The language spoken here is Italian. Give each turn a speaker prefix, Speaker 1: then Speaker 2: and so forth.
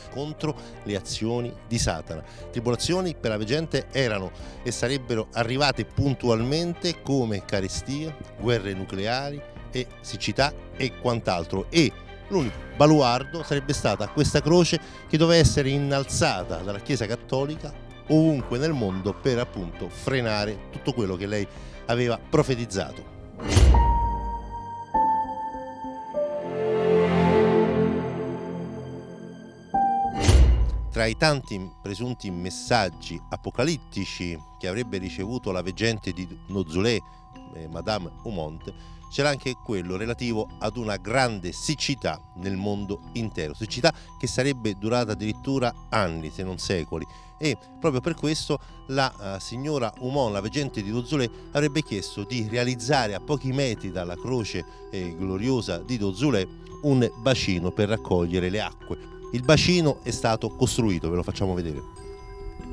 Speaker 1: contro le azioni di Satana. Tribolazioni per la veggente erano e sarebbero arrivate puntualmente come carestie, guerre nucleari e siccità e quant'altro, e l'unico baluardo sarebbe stata questa croce che doveva essere innalzata dalla Chiesa Cattolica ovunque nel mondo per appunto frenare tutto quello che lei aveva profetizzato. Tra i tanti presunti messaggi apocalittici che avrebbe ricevuto la veggente di Nozulé, Madame Aumont, c'era anche quello relativo ad una grande siccità nel mondo intero, siccità che sarebbe durata addirittura anni, se non secoli, e proprio per questo la signora Aumont, la veggente di Nozulé, avrebbe chiesto di realizzare a pochi metri dalla croce gloriosa di Nozulé un bacino per raccogliere le acque. Il bacino è stato costruito, ve lo facciamo vedere.